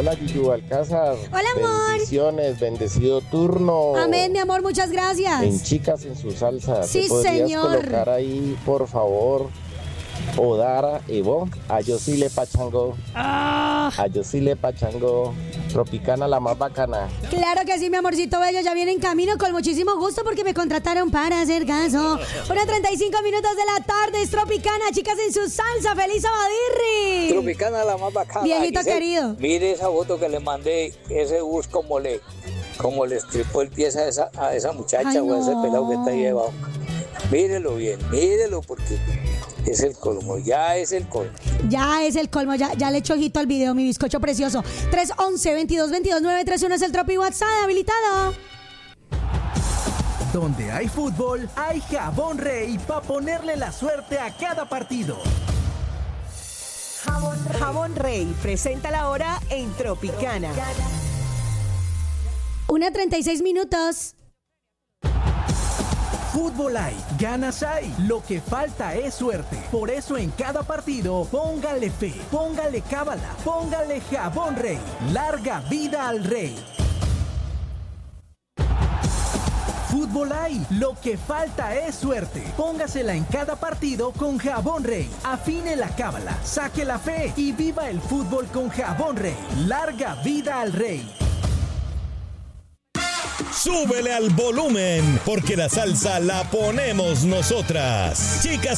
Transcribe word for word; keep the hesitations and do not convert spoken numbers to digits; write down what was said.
Hola, Yuyu Alcázar. Hola, amor. Bendiciones, bendecido turno. Amén, mi amor, muchas gracias. En Chicas en su salsa. Sí, ¿Te podrías señor. colocar ahí, por favor, Odara Evo? A Yosile Pachango. Ah, A Yosile Pachango. Tropicana, la más bacana. claro que sí, mi amorcito bello, ya viene en camino con muchísimo gusto porque me contrataron para hacer caso. Una treinta y cinco minutos de la tarde, es Tropicana, Chicas en su salsa. ¡Feliz Abadirri! Tropicana, la más bacana. Viejito Giselle, querido. Mire esa foto que le mandé, ese bus como le, como le estripó el pie a esa, a esa muchacha Ay, o a ese no. pelado que está ahí debajo. Mírelo bien, mírelo porque es el colmo, ya es el colmo. Ya es el colmo, ya, ya le echo ojito al video, mi bizcocho precioso. tres once, veintidós veintidós, nueve tres uno es el Tropi WhatsApp habilitado. Donde hay fútbol, hay Jabón Rey para ponerle la suerte a cada partido. Jabón Rey. Jabón Rey presenta la hora en Tropicana. Una treinta y seis minutos. Fútbol hay, ganas hay, lo que falta es suerte. Por eso en cada partido, póngale fe, póngale cábala, póngale Jabón Rey. Larga vida al Rey. Fútbol hay, lo que falta es suerte. Póngasela en cada partido con Jabón Rey. Afine la cábala, saque la fe y viva el fútbol con Jabón Rey. Larga vida al Rey. Súbele al volumen, porque la salsa la ponemos nosotras. Chicas